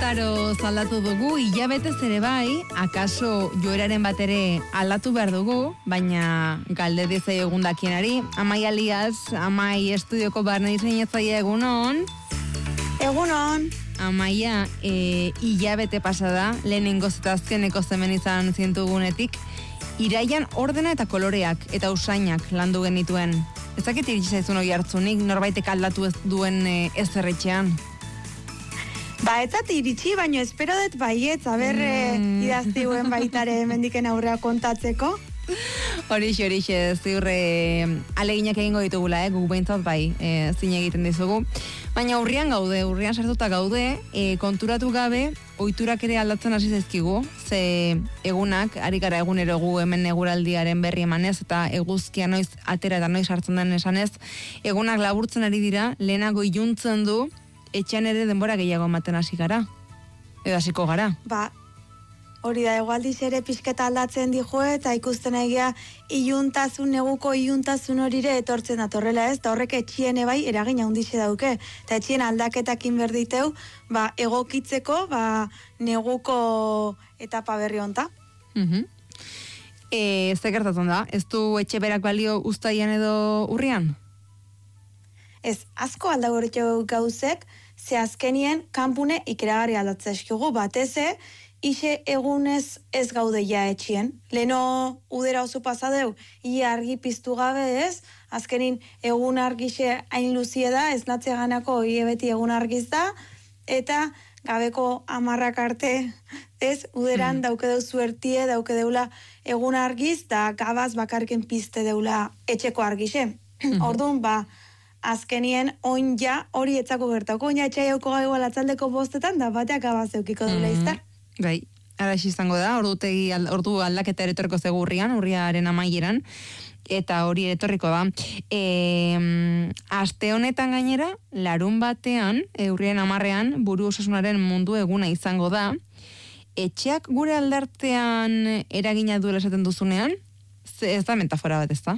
Urtaro aldatu dugu, hilabetez ere bai, akaso joeraren bat ere aldatu behar dugu, baina galde dizai egun dakienari. Amai aliaz, Amai estudioko barne diseinatzailea egunon. Egunon. Amaia, hilabete pasada, lehenengo eta azkeneko zemen izan zintugunetik, iraian ordena eta koloreak eta usainak landu genituen. Ez dakit iritsi zaizun hori hartzunik, norbaitek aldatu ez duen ezerretxean? Ba, etzat iritsi, baino espero dut baietz, idaztiuen baitare mendiken aurrea kontatzeko. Horixe, ziur aleginak egingo ditugula, guk behintzat bai, zine egiten dizugu. Baina urrian sartuta gaude, konturatu gabe, ohiturak ere aldatzen hasi zaizkigu, ze egunak, ari gara egunero gu hemen eguraldiaren berri emanez, eta eguzkia noiz atera eta noiz hartzen den esanez, egunak laburtzen ari dira, lehenago iluntzen du, etxean ere denbora gehiago ematen hasi gara, edo hasiko gara. Ba, hori da, egualdiz ere pixketa aldatzen dijue, eta ikusten egia neguko iluntasun horire etortzen datorrela ez, eta horrek etxiene bai eragin handixe dauke, eta etxien aldaketakin berditeu, ba, egokitzeko, ba, neguko etapa berri honta. Ze gertatzen da, ez du etxe berak balio uztaian edo urrian? Ez, asko aldagortu gauzek, ze azkenien kanpune ikeragarri aldatzea eskigu, bateze, ise egunez ez gaude ja etxien. Leno udera oso pasadeu, ia argi piztu gabe ez, azkenin egun argixe hain luzie da, ez natzea ganako beti egun argiz da, eta gabeko 10 arte, ez, uderan dauke deu zuertie, dauke deula egun argiz, da gabaz bakarken pizte deula etxeko argixe. Orduan, ba, azkenien oin ja hori etzako gertako, oin ja etxaiauko gaigo alatzaldeko bostetan, da bateak gabaz eukiko deula iztar. Bai, ara izango da, ordu aldaketa eretoriko zegurrian, urriaren amaieran, eta hori eretorriko da. Aste honetan gainera, larun batean, urriaren 10ean, buru osasunaren mundu eguna izango da, etxeak gure aldartean eragina duela esaten duzunean, ez da metafora bat ez da?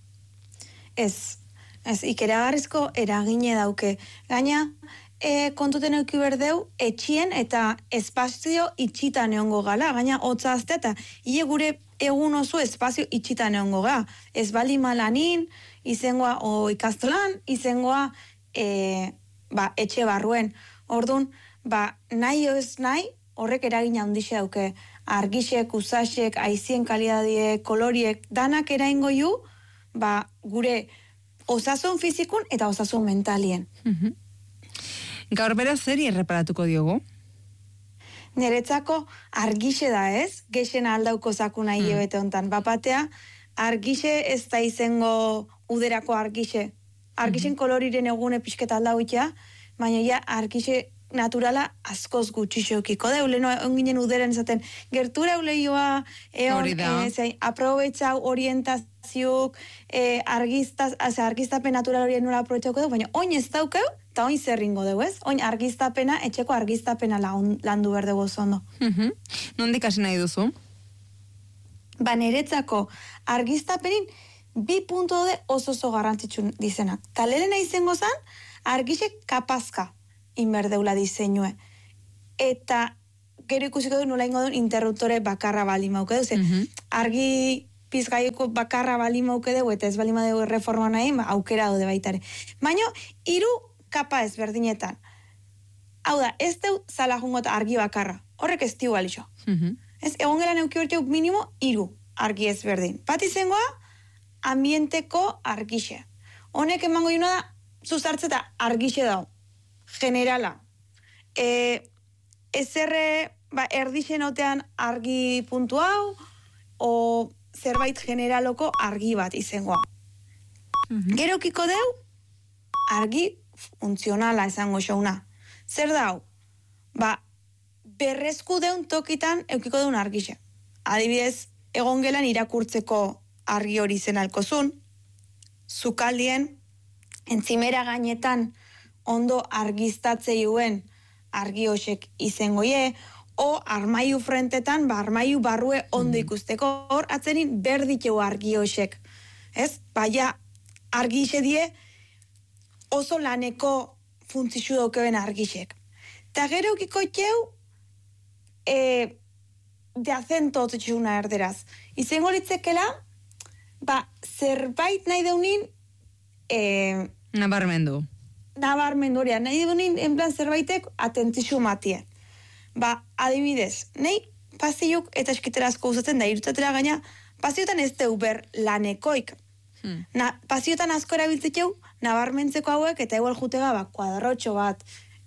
Ez, ikeragarrizko eragine dauke. Gaina, kontuten euki berdeu, etxien eta espazio itxitan egongo gala. Gaina, hotza azte eta hile gure egun oso espazio itxitan egongo ga. Ez bali malanin, izengoa o ikastolan, izengoa etxe barruen. Orduan, nahi ez nahi, horrek eragina handixe dauke. Argixek, usasek, aizien kalidadie, koloriek, danak eraingo ju, gure osasun fizikun eta osasun mentalien. Gaur beraz zeri erreparatuko diogu? Niretzako argixe da ez, gexen aldauko zakuna hilabete hontan. Bapatea, argixe ez da izango uderako argixe. Argixen koloriren egune pixketa aldauitea, baina ja argixe naturala askoz gutxixokiko da. Euleno onginen uderen zaten, gertura euleioa, aprobetxau orientazioak, argiztapen natural horien nola aprobetxauko dugu, baina oin ez daukeu, eta oin zerringo dugu ez? Oin argiztapena, etxeko argiztapena landu behar dugu zondo. Nondik hasi nahi duzu? Niretzako argiztapenin 2 puntu daude oso garrantzitsu dizenak. Talerena izango zan, argixek kapazka inberdeula diseinue. Eta gero ikusiko du nola ingo duen interruptore bakarra bali mauke du. Argi pizgaioko bakarra bali mauke dugu, eta ez bali mauke reforma nahi, aukera daude baitare. Baina, 3 kapa ezberdinetan. Hau da, ez deu zala jungo eta argi bakarra. Horrek ez tiu balixo. Ez, egon gela neuki horteu minimo 3 argi ezberdin. Bat izengoa, ambienteko argixe. Honek emango juna da, zuzartze eta argixe dau. Generala. Ezerre erdixen otean argi puntu hau, o zerbait generaloko argi bat izangoa. Gero kiko deu, argi funtzionala esango xauna. Zer dau? Berrezku deun tokitan eukiko deun argixe. Adibidez, egon gelan irakurtzeko argi hori zen alkozun, zukaldien, entzimera gainetan ondo argiztatzeioen argi hoxek izengoie, o armaiu frentetan, armaiu barrue ondo ikusteko, hor atzenin berditeu argi hoxek. Ez? Baina argi die oso laneko funtzixu daukeben argixek. Ta gero ukiko txeu, de acento txuna erderaz. Izengo litzekela, zerbait nahi deunin, Nabarmendu. Nabarmendoria, nahi deunin, en plan zerbaitek atentixu matie. Adibidez, nahi pasilluk eta eskiterazko usatzen da, irutatera gaina, pasiotan ez deu ber lanekoik. Pasiotan asko erabiltzekeu, nabarmentzeko hauek, eta igual jutega, kuadrotxo bat,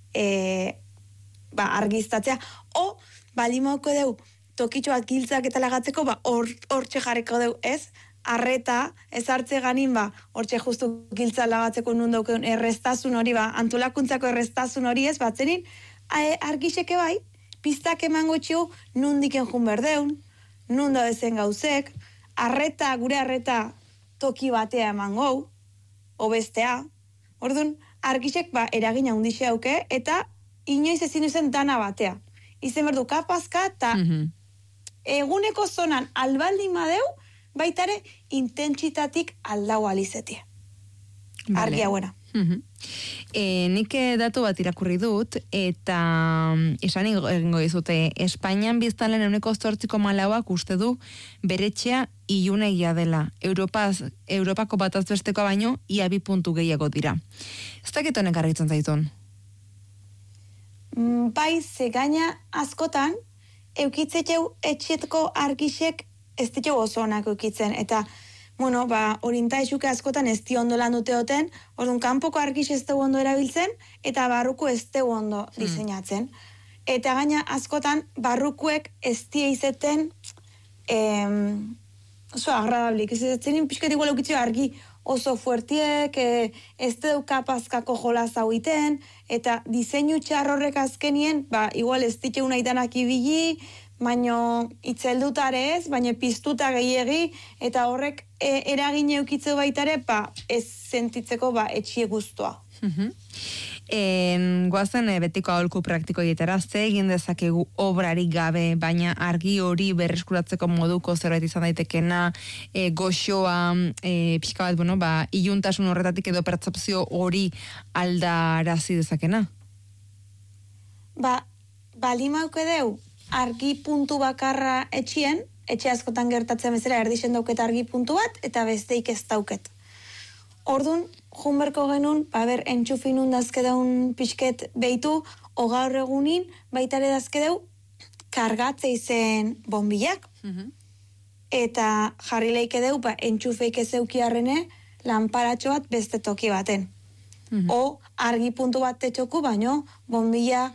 argiztatzea, o, balimauko deu, tokitxoak giltzak eta lagatzeko, hortxe jarriko deu, ez? Arreta, ez hartze ganin, hortxe justu giltza lagatzeko nundaukeun erreztasun hori, antolakuntzako erreztasun hori ez, batzenin, argixeke bai, piztak emango txio, nundiken jun berdeun, nunda bezen gauzek, gure arreta toki batea emango, obestea, orduan, argixek eragina hundixe hauke, eta inoiz ezin duzen dana batea. Izen berdu kapazka, eta eguneko zonan albaldin madeu, baitare intentsitatik aldau alizetie. Argi hauena. Nik datu bat irakurri dut, eta esan egingo dizute, Espainian biztanlen 8,4%ak uste du beretxea ilunegia dela. Europako bataz bestekoa baino, ia 2 puntu gehiago dira. Ez dakit honek argitzen zaitun? Bai, ze gaina askotan, eukitzeteu etxetko argixek ez ditu oso onak eukitzen, eta orinta esuke askotan ez di ondo lan duteoten, orduan kanpoko argix ez dugu ondo erabiltzen, eta barruko ez dugu ondo diseinatzen. Eta gaina askotan barrukuek ez die izeten oso agradablik. Ez zenin pixket igual eukitzeo argi oso fuertiek, ez dugu kapazkako jolaz hau iten, eta diseinu txarrorrek azkenien, igual ez ditu nahidanak ibili, baino itzeldutare ez, baina piztuta gehiegi, eta horrek eragin eukitzeu baitare, ez sentitzeko etxie guztua. Goazen betiko aholku praktiko egitera, ze egin dezakegu obrarik gabe, baina argi hori berreskuratzeko moduko zerbait izan daitekena, goxoa, pixka bat, iluntasun horretatik edo pertzepzio hori aldarazi dezakena? Balimauke deu, argi puntu bakarra etxien, etxe askotan gertatzen bezala erdixen dauket argi puntu bat, eta besteik ez dauket. Orduan, junberko genuen, entxufinun dazkedaun pixket behitu, o gaur egunin, baitare dazkedeu, kargatze izen bombilak, eta jarri leike deu, entxufeik ez eukiarrene, lanparatxo bat beste toki baten. O argi puntu bat tetxoku, baino, bombila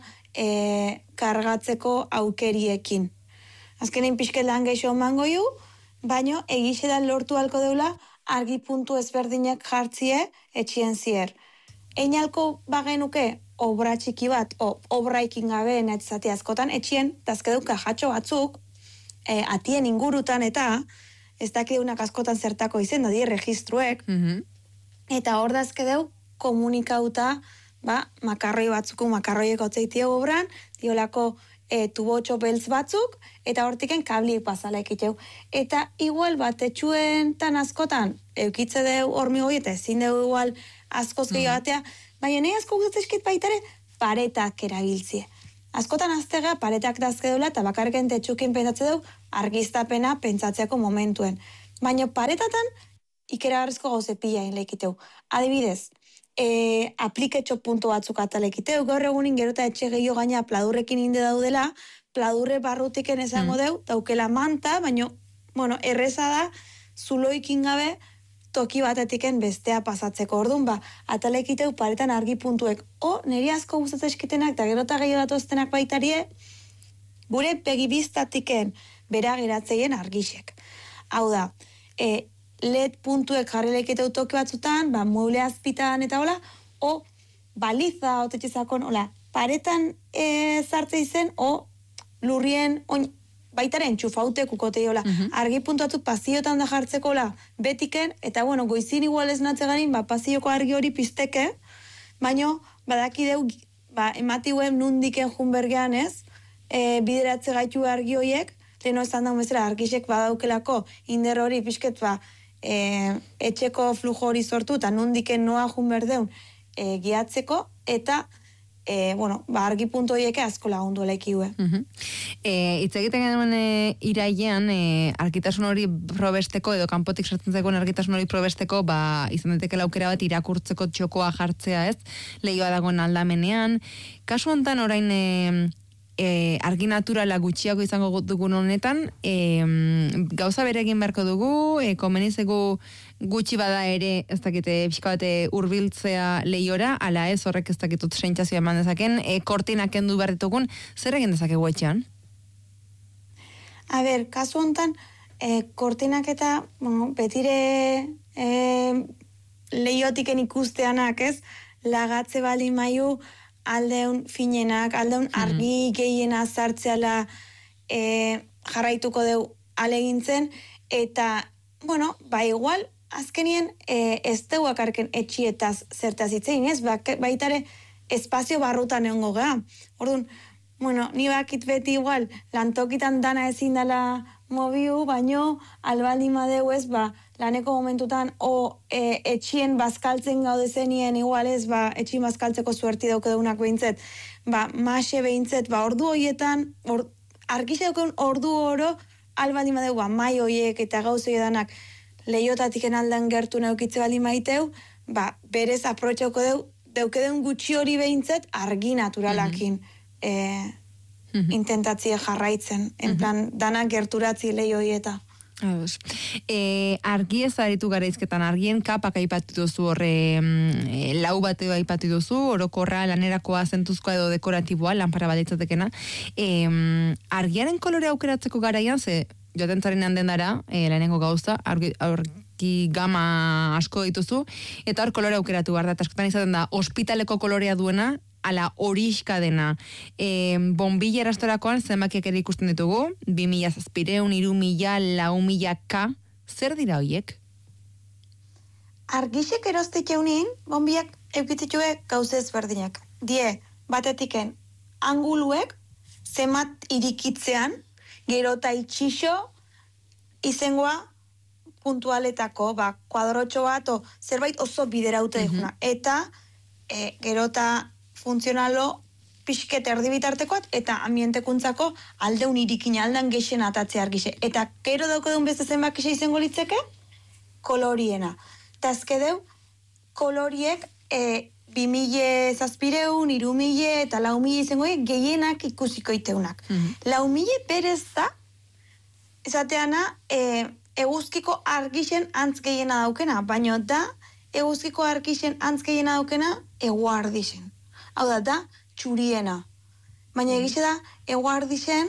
kargatzeko aukeriekin. Azkenein pixket lan geixo emango ju, baino egixe da lortu halko deula argi puntu ezberdinak jartzie etxien zier. Einalko bagenuke obra txiki bat, obraikin gabe netzati askotan, etxien dazkedeu kajatxo batzuk, atien ingurutan eta ez dakideunak askotan zertako izen, da di registruek, eta hor dazkedeu komunikauta makarroi batzuko, makarroiek otzeitie obran, diolako tubotxo beltz batzuk, eta hortiken kabliek pasala ekiteu. Eta igual etxuen tan askotan, eukitze deu hormigoi, eta ezin deu igual askoz gehiagoatea, baina nahi asko guzatzeskit baitare, paretak erabiltzie. Askotan aztega, paretak dazkedeula, eta bakarken tetxukin pentsatze deu, argiztapena pentsatzeako momentuen. Baina paretatan, ikeragarrizko gauze pila lekiteu. Adibidez, apliketxo puntu batzuk atalekiteu, gaur egunin gerota etxe gehiago gaina pladurrekin inde daudela, pladurre barrutiken esango deu, daukela manta, baina, erreza da, zuloikin gabe, toki batetiken bestea pasatzeko. Orduan, atalekiteu paretan argi puntuek, niri asko gustatzeskitenak, eta gerota gehiago datoztenak baitarie, gure begibiztatiken bera geratzeien argixek. Hau da, LED puntuek jarri lekiteu toki batzutan, mueble azpitan eta hola, baliza otetxezakon, paretan zartze izen, lurrien, baitaren txufaute kukotei, argi puntu batzuk pasiotan da jartzeko, betiken, eta goizin igual ez natze ganin, pasioko argi hori pizteke, baino, badakideu, ematiguen nundiken junbergean ez, bideratze gaitu argi horiek, leheno esan daun bezala, argixek badaukelako, inder hori pixket, etxeko flujo hori sortu, eta nundiken noa junberdeun giatzeko, eta argi puntu horiek asko lagundu elekiue. Itz egiten genuen irailean, argitasun hori probesteko, edo kanpotik sartzen zegoen argitasun hori probesteko, izan daiteke aukera bat irakurtzeko txokoa jartzea, ez? Lehioa dagoen aldamenean. Kasu hontan orain argi naturala gutxiago izango dugun honetan, gauza bere egin beharko dugu, komenizegu gutxi bada ere, ez dakite, pixka bate hurbiltzea lehiora, ala ez horrek ez dakitut sentsazioa eman dezaken, kortinak kendu behar ditugun, zer egin dezakegu etxean? A ber, kasu honetan, kortinak eta, betire lehiotiken ikusteanak, ez? Lagatze bali maiu, aldeun finenak, aldeun argi gehiena zartzeala jarraituko deu alegintzen, eta, igual, azkenien ez deuak arken etxietaz zertaz itzein, ez? Baitare espazio barrutan egongo geha. Orduan, ni bakit beti igual, lantokitan dana ezin dela mobiu, baino albaldi madeu ez, laneko momentutan, etxien bazkaltzen gaude zenien, igual ez, etxien bazkaltzeko suerti daukedeunak behintzet, mase behintzet, ordu horietan, argixe daukeun ordu oro, albaldi madeu, mai horiek eta gauzoi edanak, lehiotatik enaldan gertu neukitze bali maiteu, berez aprotxauko deukedeun gutxi hori behintzet, argi naturalakin intentatzie jarraitzen, en plan, danak gerturatzi lehioieta. Argi ez aritu gara izketan, argien kapak aipatu duzu horre, lau bateo aipatu duzu, orokorra, lanerakoa, zentuzkoa edo dekoratiboa, lanpara balitzatekena. Argiaren kolore aukeratzeko garaian, ze joaten zarenean dendara, lehenengo gauza, argi gama asko dituzu, eta hor kolore aukeratu behar da, eta askotan izaten da, ospitaleko kolorea duena, ala horiska dena. Bombilla erastorakoan zenbakiak ere ikusten ditugu, 2.000 zazpireun, 3.000, 4.000 K, zer dira horiek? Argixek erostik eunin, bombiak eukititue gauze ezberdinak. Die, batetiken, anguluek, zemat irikitzean, gero eta itxixo, izengoa puntualetako, kuadrotxo bat, zerbait oso bideraute dihuna. Eta, gero eta funtzionalo pixket erdibitartekoat, eta ambientekuntzako aldeun irikina, aldan gexen atatzea argixe. Eta gero daukodun beste zenbak ize izango litzeke, koloriena. Eta azkedeu, koloriek 2.000 zazpireun, 3.000 eta 4.000 izango gehienak ikusiko iteunak. 4.000 berez da, esateana, eguzkiko argixen antz gehiena daukena, baina da, eguzkiko argixen antz gehiena daukena, eguardixen. Hau da, txuriena. Baina egize da, eguardixen,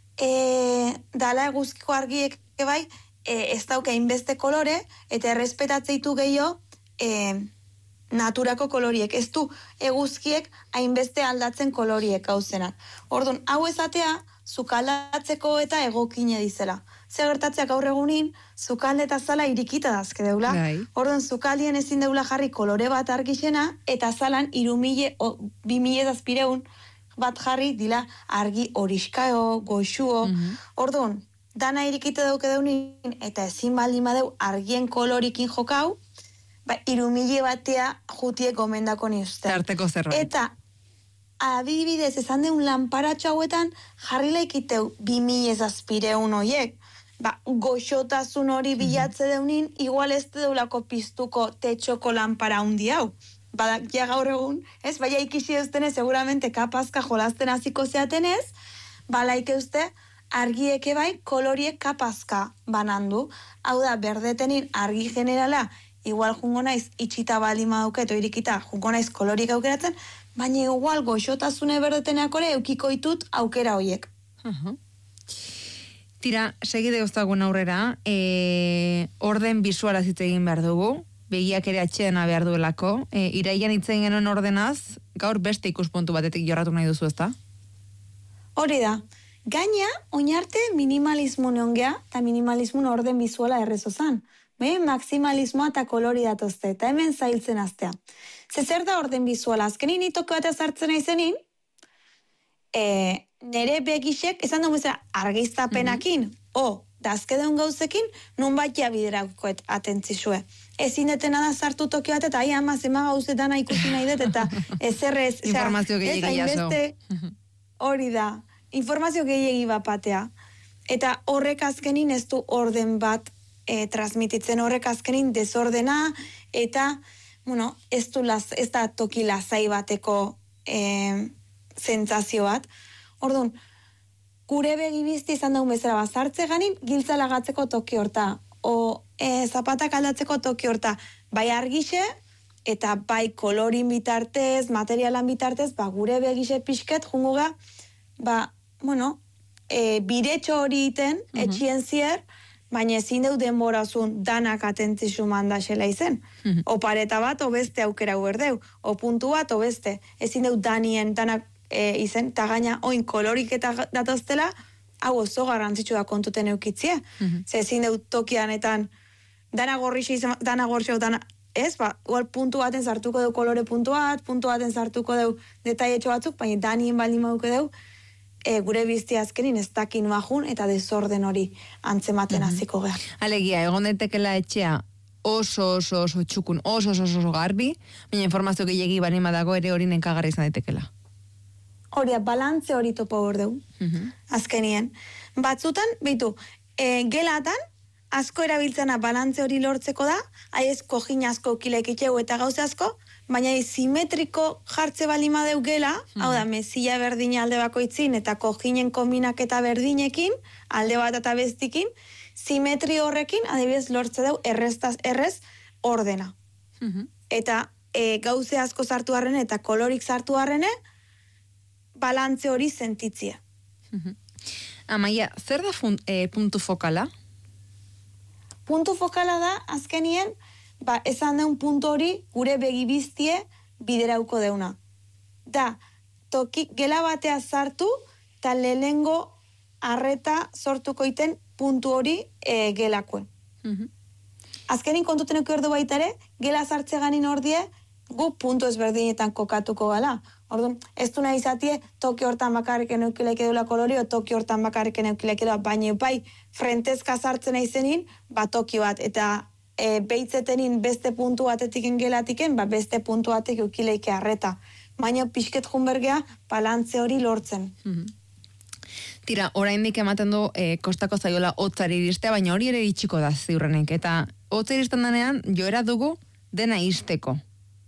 dala eguzkiko argiek bai, ez dauke hainbeste kolore, eta errespetatzeitu gehiago naturako koloriek. Ez du eguzkiek hainbeste aldatzen koloriek gauzenak. Orduan, hau ezatea, zukaldatzeko eta egokine dizela. Zer gertatzeak gaur egunin, zukalde eta zala irikita dazke deula. Orduan, zukaldien ezin deula jarri kolore bat argixena, eta zalan 2.000 zazpireun bat jarri dila argi horiskao, goxuo. Orduan, dana irikita dauke deunin, eta ezin baldin badeu argien kolorikin jokau, 3.000 batea jutiek gomendako ni uste. Tarteko zerbait. Eta adibidez, esan deun lanparatxo hauetan, jarri laikiteu 2.000 zazpireun hoiek. Goxotasun hori bilatze deunin, igual ez deulako piztuko tetxoko lanpara hundi hau. Ja gaur egun, ez? Baina ikisi eustene, seguramente kapazka jolazten hasiko zeatenez, balaike uste, argieke bai, koloriek kapazka banandu. Hau da, berdetenin argi generala, igual jungo naiz itxita balima dauket, oirikita, jungo naiz kolorik aukeratzen, baina igual goxotasune berdeteneak ore eukiko ditut aukera hoiek. Tira, segide goztagun aurrera, orden bisuala hitz egin behar dugu, begiak ere atxeana behar duelako, iraian hitz egin genuen ordenaz, gaur beste ikuspuntu batetik jorratu nahi duzu, ezta? Hori da, gaina, oinarte minimalismo neongea, eta minimalismo orden bisuala errezozan. Maximalismoa eta kolori datozte, eta hemen zailtzen aztea. Zer da orden bizuala? Azkenin itoko bat ezartzen aizenin, nere begisek, esan dugu bezala, argiztapenakin, da azkedeun gauzekin, nun batia bideraukoet atentzizue. Ezin detena da sartu toki bat, eta ama zema gauzetana ikusi nahi dut, eta ezerrez... Informazio gehiagi jaso. Hori da, informazio gehiagi bapatea. Eta horrek azkenin ez du orden bat transmititzen, horrek azkenin desordena, eta, bueno, ez da toki lazai bateko zentzazio bat. Orduan, gure begibizti izan dugun bezala bazartze ganin, giltza lagatzeko toki horta, o zapatak aldatzeko toki horta, bai argixe, eta bai kolorin bitartez, materialan bitartez, gure begixe pixket, jungo ga, biretxo hori iten, etxien zier, baina ezin deu denborazun danak atentzizu mandaxela izen. O pareta bat, o beste aukera berdeu, o puntu bat, o beste. Ezin deu danak izen, eta gaina oin kolorik eta dataztela, hau oso garrantzitsu da kontuten eukitzia. Ze ezin deu tokianetan, dana gorrixo, dana gorxo, ez, igual puntu baten sartuko deu kolore puntu baten sartuko deu detaietxo batzuk, baina danien baldin maduko deu, gure bizti azkenin ez dakin bajun eta desorden hori antzematen hasiko geha. Alegia, egon daitekela etxea oso txukun, oso garbi, baina informazio gehiagi banima dago ere hori nenkagarra izan daitekela. Hori, balantze hori topo bordeu, azkenien. Batzutan, behitu, gelatan, asko erabiltzena balantze hori lortzeko da, haiez kojin asko kilekitxeu eta gauze asko, baina simetriko jartze balima deu gela, hau da, mesilla berdina alde bakoitzin eta kojinen kombinaketa berdinekin, alde bat eta bestikin, simetri horrekin, adibidez lortze deu errez ordena. Eta gauze asko sartu harrene eta kolorik sartu harrene, balantze hori sentitzia. Amaia, zer da puntu fokala? Puntu fokala da, azkenien, esan deun puntu hori gure begibiztie biderauko deuna. Da, gela batea sartu, eta lehenengo arreta sortuko iten puntu hori gelakuen. Azkenin kontuten eki baita ere, gela sartze ganin ordie, gu puntu ezberdinetan kokatuko gala. Orduan, ez du nahi izatie, toki hortan bakarriken eukilek edula kolori, o toki hortan bakarriken eukilek edula, baina bai, frentezka sartzen aizenin, toki bat, eta beitzetenin beste puntu batetik engelatiken, beste puntu batek eukileike arreta. Baina pixket junbergea, balantze hori lortzen. Tira, oraindik ematen du kostako zaiola hotzari iristea, baina hori ere itxiko da ziurrenek, eta hotza iristen denean, joera dugu dena izteko.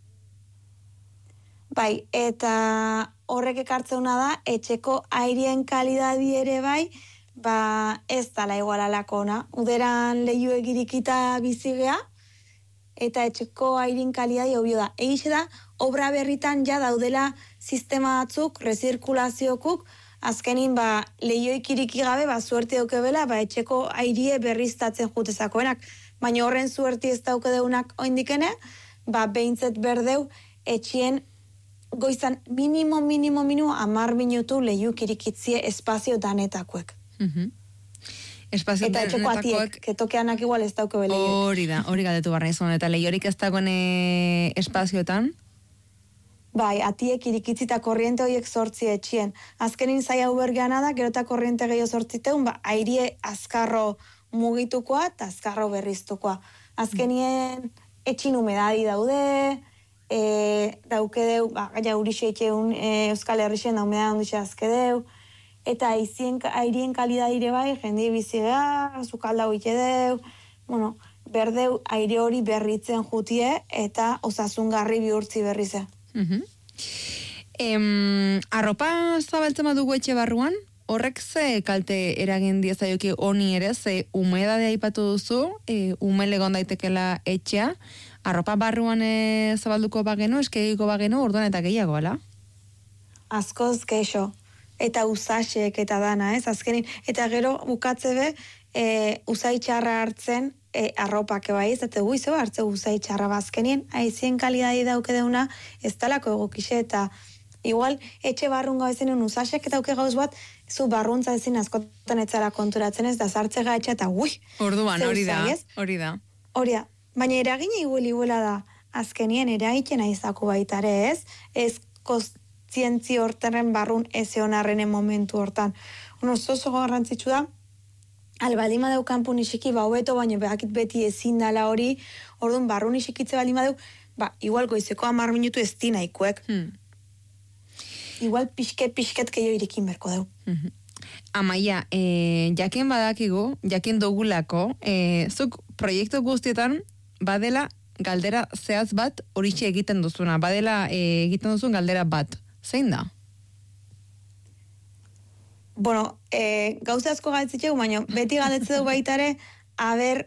Bai, eta horrek ekartzeuna da, etxeko airien kalidadi ere bai, ez dala igualalako ona. Uderan lehiu egirikita bizigea, eta etxeko airien kalidadi obio da. Egixe da, obra berritan ja daudela sistema batzuk, rezirkulaziokuk, azkenin lehioik iriki gabe, suerte daukebela, etxeko airie berriztatzen jutezakoenak. Baina horren suerti ez daukedeunak oindikene, behintzet berdeu, etxien goizan minimo 10 minutu lehiuk irikitzie espazio danetakoek. Espazio eta etxeko atiek, ketokeanak igual ez dauke beleioik. Hori galdetu barra izan, eta lehiorik ez dagoen espazioetan? Bai, atiek irikitzita korriente horiek sortzi etxien. Azkenin zaila ubergeana da, gero eta korriente gehiago sortziteun, airie azkarro mugitukoa eta azkarro berriztukoa. Azkenien etxin humedadi daude, daukedeu, gaia urixe etxeun Euskal Herrixen da humedad ondixe azkedeu, eta airien kalidadire bai, jendi bizigea, zukaldau itxedeu, berdeu aire hori berritzen jutie, eta osasungarri bihurtzi berrize. Arropa zabaltzen badugu etxe barruan, horrek ze kalte eragin diezaioki honi ere, ze humedadea aipatu duzu, umele gondaitekela etxea, arropa barruan zabalduko bagenu, eskegiko bagenu, orduan eta gehiago, ala? Askoz geixo. Eta usaxek eta dana, ez? Azkenin, eta gero bukatze be, usaitxarra hartzen arropak bai, ez? Eta guizo hartze usaitxarra bazkenien, aizien kalidadi dauke deuna, ez talako egokixe, eta igual, etxe barrun gau ezen usaxek eta auke gauz bat, zu barruntza ezin askotan etzara konturatzen ez, da sartze gaitxa eta orduan, hori da. Baina eragine iguela da, azkenien eragiten aizako baitare ez, ez kontzientzi hortaren barrun eze honarrenen momentu hortan. Oso garrantzitsu da, albaldin badeu kanpun isiki, hobeto baino behakit beti ezin dala hori, orduan barrun isikitze baldin badeu, igual goizeko 10 minutu ez dinaikoek. Igual pixket keio irikin berko deu. Amaia, jakin badakigu, jakin dugulako, zuk proiektu guztietan badela galdera zehaz bat horixe egiten duzuna, badela egiten duzun galdera bat. Zein da? Bueno, gauza asko galtzitxegu, baina beti galdetze du baitare, aber,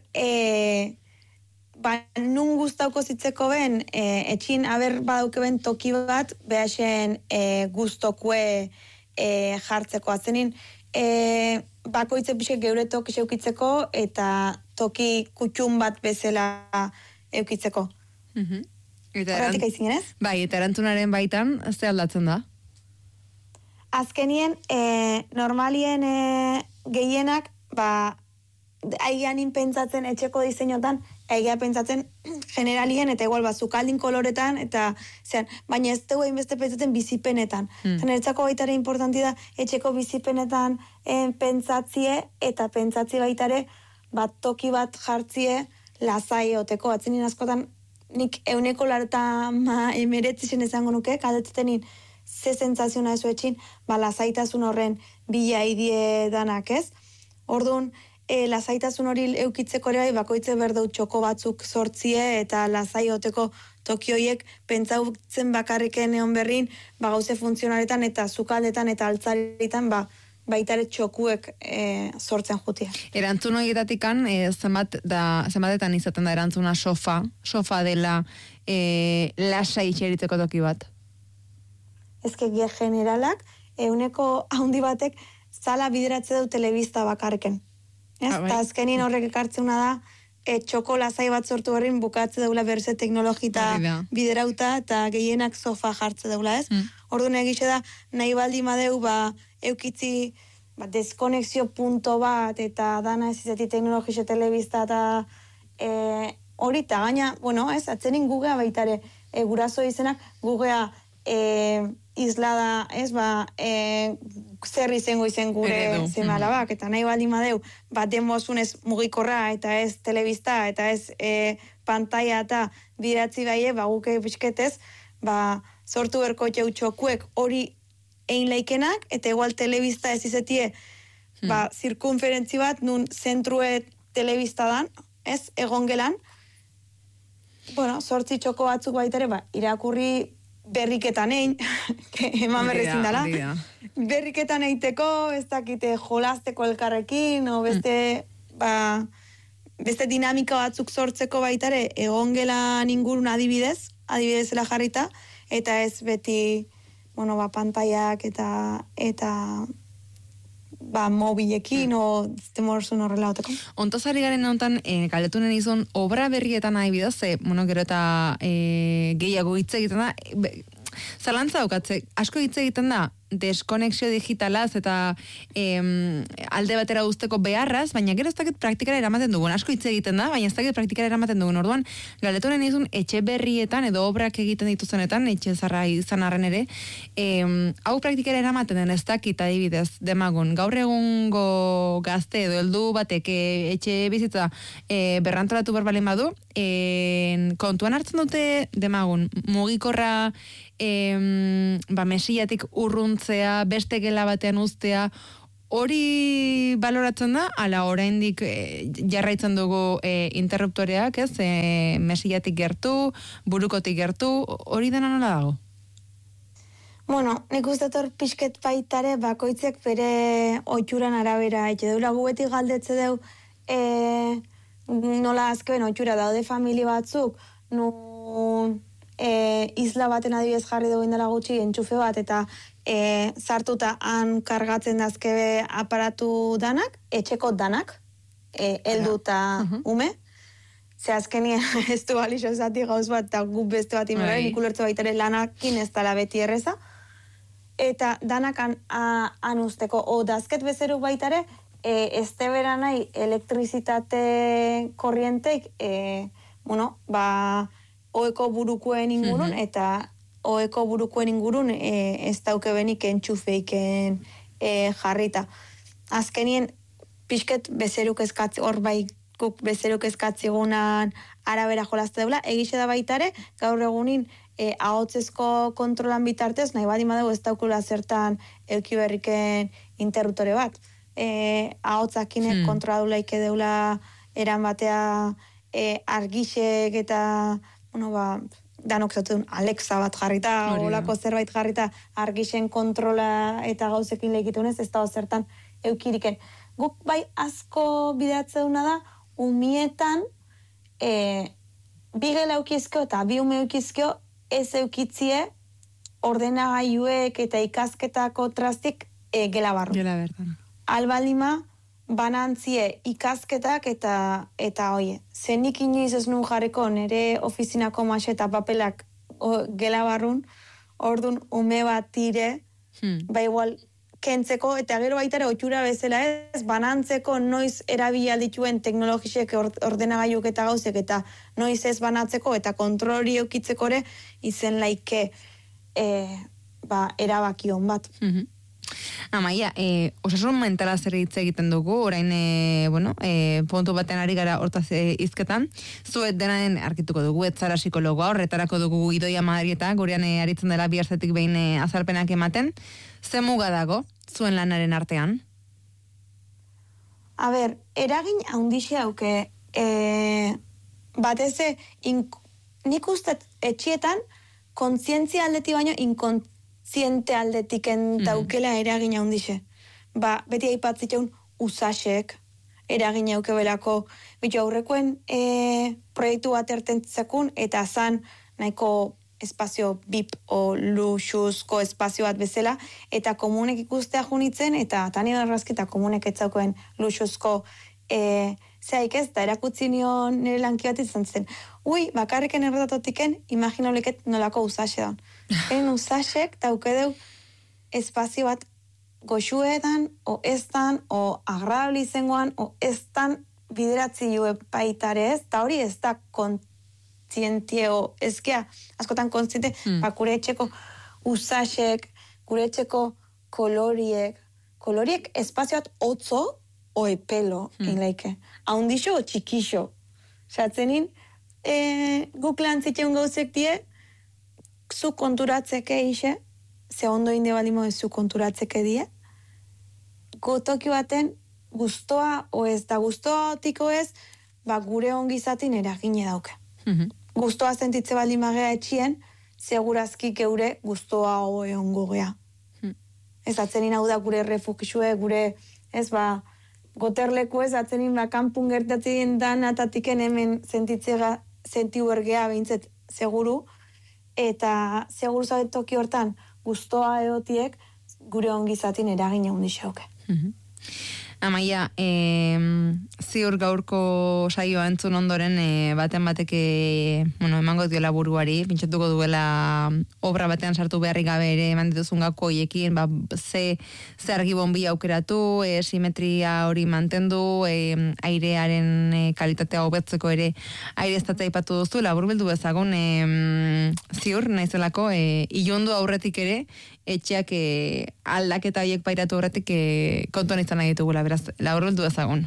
nun guztauko zitzeko ben, etxin, aber badauke ben toki bat, behasen guztokue jartzeko. Atzenin, bakoitze pixek geure toki eukitzeko, eta toki kutxun bat bezala eukitzeko. Horretik aizinen ez? Bai, eta erantzunaren baitan, ze aldatzen da? Azkenien, normalien gehienak, aigean pentsatzen etxeko diseinotan, aigean pentsatzen generalien, eta igual zukaldin koloretan, eta baina ez dugu beste pentsatzen bizipenetan. Neretzako baitare importanti da, etxeko bizipenetan pentsatzie, eta pentsatzi baitare, toki bat jartzie, lazai oteko. Atzenin askotan, nik 100% esango nuke, kaldetetenin, ze sentzaziona ezu etxin, lasaitasun horren bila idie danak ez. Orduan, lasaitasun hori eukitzeko ere bakoitze berdau txoko batzuk sortzie eta lasaioteko tokioiek pentsautzen bakarriken egon berrin, gauze funtzionaretan eta zukaldetan eta altzaritan, baitare txokuek sortzen jutia. Erantzun horietatikan, zenbatetan izaten da erantzuna sofa dela lasai itxeritzeko toki bat? Ezke generalak, euneko haundi batek zala bideratze du telebista bakarken. Eta azkenin horrek ekartzeuna da, txoko lasai bat sortu horrin bukatze daula berze teknologita biderauta eta gehienak sofa jartze daula, ez? Orduan egixe da, nahi baldi madeu, eukitzi deskonexio punto bat eta dana ez izati teknologixe telebista eta hori eta gaina, ez, atzenin gugea baitare, guraso izenak gugea islada, ez, zer izango izen gure zemalabak, eta nahi baldin madeu, demozunez mugikorra, eta ez telebista, eta ez pantalla eta biratzi baie, guke pixketez, sortu berko txautsokuek hori egin laikenak, eta igual telebista ez izetie, zirkunferentzi bat, nun zentrue telebista dan, ez, egon gelan, sortzi txoko batzuk baitere, irakurri berriketan egin, eman berrezin dela, berriketan egiteko, ez dakite jolazteko elkarrekin, o beste dinamika batzuk sortzeko baitare, egon gelan ingurun adibidezela jarrita, eta ez beti, pantaiak eta mobilekin, o temorzun horrela oteko. Ontozari garen honetan, galdetunen izun, obra berrietan adibidez, gero eta gehiago hitz egiten da, zalantza daukatze, asko hitz egiten da, deskonexio digitalaz eta alde batera uzteko beharraz, baina gero ez dakit praktikara eramaten dugun, asko hitz egiten da, baina ez dakit praktikara eramaten dugun, orduan, galdetunen izun, etxe berrietan edo obrak egiten dituzenetan, etxe zarra izan arren ere, hau praktikara eramaten den ez dakit adibidez, demagun, gaur egungo gazte edo heldu batek etxe bizitza berrantolatu berbalen badu, kontuan hartzen dute demagun, mugikorra mesillatik urruntzea, beste gela batean uztea, hori baloratzen da, ala oraindik jarraitzen dugu interruptoreak, ez? Mesillatik gertu, burukotik gertu, hori dena nola dago? Nik uste hor pixket baitare bakoitzek bere oitxuran arabera, etxe deula guetik galdetze deu, nola azken oitxura daude famili batzuk, nun isla baten adibidez jarri dugu indela gutxi entxufe bat eta sartuta han kargatzen dazkebe aparatu danak, etxeko danak, heldu eta ume. Ze azkenien ez du balixo zati gauz bat eta gu beste bat imera, nik ulertu baitare lanakin ez dala beti erreza. Eta danak han usteko, o dazket bezeru baitare, ez tebera nahi elektrizitate korrienteik, oeko burukuen ingurun, eta oeko burukuen ingurun ez dauke benik entxufeiken jarrita. Azkenien, pixket bezeruk eskatzi, hor bai guk bezeruk eskatzigunan arabera jolazte deula, egixe da baitare, gaur egunin ahotzezko kontrolan bitartez, nahi badi madegu ez daukula zertan euki berriken interruptore bat. Ahotzakinek kontroladulaik deula eran batea argixek eta, danok zaten Alexa bat jarrita, olako zerbait jarrita, argixen kontrola eta gauzekin lehikitunez, ez da zertan eukiriken. Guk bai asko bideatzeuna da, umietan bi gela eukizkio eta bi ume eukizkio ez eukitzie ordenagailuek eta ikasketako trastik gela barru. Gela bertan. Albalima banantzie ikasketak eta oie. Zenik inoiz ez nun jarriko nire ofizinako maxe eta papelak gela barrun, ordun ume bat tire, ba igual kentzeko, eta gero baitare otxura bezala ez, banantzeko noiz erabilaldituen teknologisek ordenagailuk eta gauzek, eta noiz ez banatzeko, eta kontroli eukitzeko ere, izen laike erabakion bat. Amaia, osasun mentala zer hitz egiten dugu, orain, puntu baten ari gara hortaz izketan, zuet denaren arkituko dugu, ez zara psikologoa, horretarako dugu Idoia Madrieta, gurean aritzen dela biharzetik behin azalpenak ematen, ze muga dago, zuen lanaren artean? A ber, eragin handixe hauke, bateze, nik uste etxietan, kontzientzia aldeti baino, ziente aldetiken daukela eragin handixe. Ba, beti aipatzitxeun usasek eragin hauke belako. Bitu aurrekoen proiektu bat ertentzakun eta zan nahiko espazio bip o luxuzko espazio bat bezala, eta komunek ikustea junitzen, eta tani errazketa komunek etzaukoen luxuzko zehaik ez, da erakutzi nion nire lanki bat izan zen. Bakarriken erratatotiken, imaginoleket nolako usase daun. Eren usasek daukedeu espazio bat goxuetan, o estan, o agradabli zengoan, o estan bideratzi jue baitare ez, eta hori ez da kontzientiego, ezkea, askotan kontziente, gure etxeko usasek, gure etxeko koloriek espazio bat otzo, o epelo, inlaike. Haundixo o txikixo. Zatzenin, guk lan zitxeun gauzek die, zu konturatzeke ixe, ze ondo inde balimo zu konturatzeke die, gotoki baten guztoa o ez da guztoa otiko ez, gure ongizatin eragine dauke. Guztoa sentitze balimagea etxien, segurazki geure guztoa hoe ongo gea. Ez atzenin hau da gure refugixue, gure, ez goterleku ez atzenin kanpun gertatzen dan atatiken hemen sentiu ergea behintzet seguru, eta seguru zabetoki hortan guztoa eotiek gure ongizatin eragin handi xauke. Amaia, ziur gaurko saioa entzun ondoren baten batek emango diola buruari, pintxatuko duela obra batean sartu beharrik gabe ere eman dituzun gauko hoiekin, ze argi bombi aukeratu, simetria hori mantendu, airearen kalitatea hobetzeko ere aireztatzea aipatu duzu, laburbildu bezagun ziur naizelako ilundu aurretik ere etxeak aldaketa horiek pairatu horretik kontuan izan nahi ditugula, beraz, laburbildu ezagun.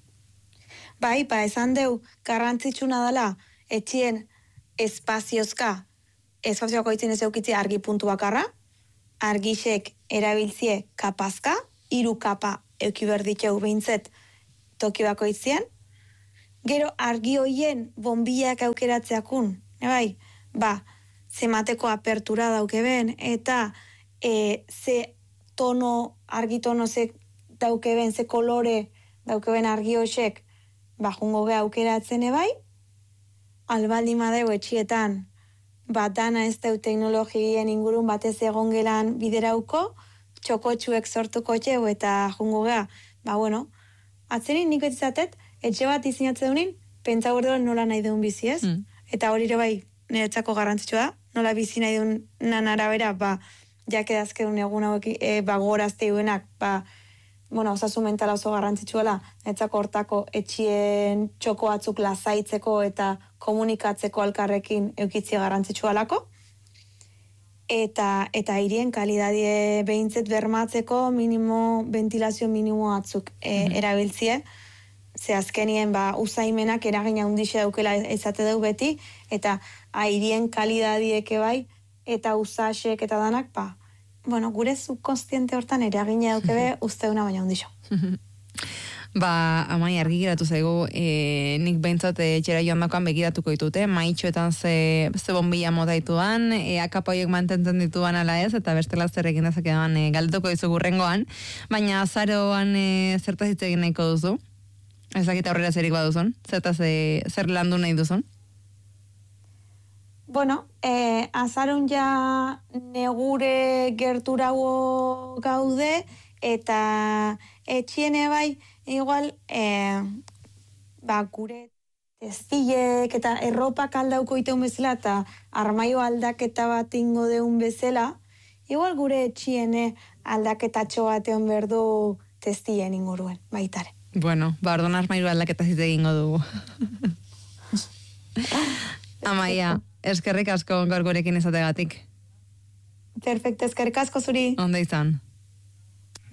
Bai, esan deu, garrantzitsuna dela, etxien espazioak itzen ez eukitzi argi puntu bakarra, argixek erabiltzie kapazka, 3 kapa euki berditxeu behintzet toki bako itzien, gero argi hoien bombiak aukeratzeakun, zemateko apertura dauke ben, eta ze tono, argi tono ze dauke ben, ze kolore dauke ben argi hoxek, jungo geha aukeratzen ebai, albaldi madeu etxietan, dana ez deu teknologien ingurun batez egon gelan biderauko, txokotxuek sortuko txeu eta jungo geha, atzenin nik etzatet, etxe bat izinatzen dunin, pentsa gordoan nola nahi deun bizi ez, eta hori ere bai niretzako garrantzitsua da, nola bizi nahi deun nan arabera, jakedazkeun egun hauek gorazte duenak, osasun mentala oso garrantzitsuela, netzako hortako etxien txoko batzuk lazaitzeko eta komunikatzeko alkarrekin eukitzi garrantzitsualako. eta airien kalidadie behintzet bermatzeko ventilazio minimo batzuk erabiltzie. Ze azkenien usaimenak eragina handixe daukela ezate deu beti, eta airien kalidadieke bai, eta usasek eta danak, gure subkonstiente hortan eragina daukebe usteuna baina handixo. Amai, argi geratu zaigu, nik behintzat etxera joan dakoan begiratuko ditute, maitxoetan ze bombilla mota dituan, akapoiek mantentzen dituan ala ez, eta bestela zer egin dezakean galdetuko dizugu rengoan, baina azaroan zertaz hitz egin nahiko duzu? Ezakita aurrera zerik baduzun? Zer landu nahi duzun? Bueno, azarun ja negure gerturago gaude, eta etxiene bai, igual, gure testilek eta erropak aldauko iteun bezala, eta armaio aldaketa bat ingo deun bezala, igual gure etxiene aldaketatxo batean berdu testilen inguruen, baitare. Bueno, orduan armaio aldaketa zite egingo dugu. Amaia, eskerrik asko gaur gurekin izategatik. Perfecto, eskerrik asko zuri. Onda izan.